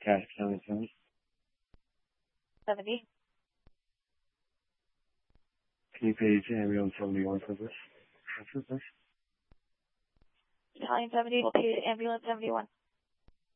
Cash 77. 70. Can you page ambulance 71 for this? Italian 70 will pay ambulance 71.